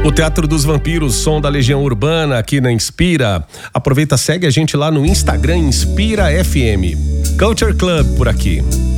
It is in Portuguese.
O Teatro dos Vampiros, som da Legião Urbana aqui na Inspira. Aproveita, segue a gente lá no Instagram, Inspira FM. Culture Club por aqui.